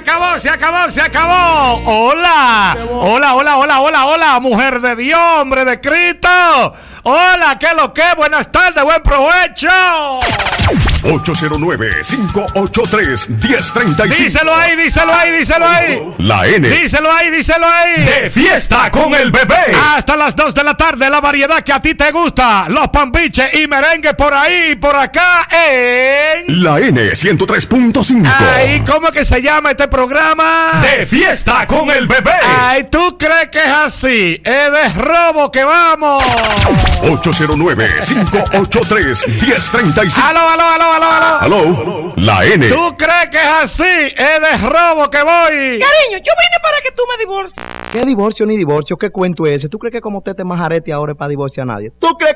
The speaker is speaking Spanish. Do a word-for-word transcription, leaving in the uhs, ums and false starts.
acabó, se acabó, se acabó. Hola, hola, hola, hola, hola, hola, mujer de Dios, hombre de Cristo. Hola, ¿qué lo que? Buenas tardes, buen provecho. ocho cero nueve, cinco ocho tres, uno cero tres cinco. Díselo ahí, díselo ahí, díselo ahí. La N. Díselo ahí, díselo ahí. De fiesta con el bebé. Hasta las dos de la tarde, la variedad que a ti te gusta. Los pambiches y merengue por ahí y por acá en... La N ciento tres punto cinco. Ay, ¿cómo que se llama este programa? De fiesta con el bebé. Ay, ¿tú crees que es así? Es de robo que vamos. ocho cero nueve, cinco ocho tres, uno cero tres cinco. Aló, aló, aló, aló, aló. Aló, la N. ¿Tú crees que es así? Es de robo que voy. Cariño, yo vine para que tú me divorcies. ¿Qué divorcio ni divorcio? ¿Qué cuento es ese? ¿Tú crees que como usted te majarete ahora es para divorciar a nadie? ¿Tú crees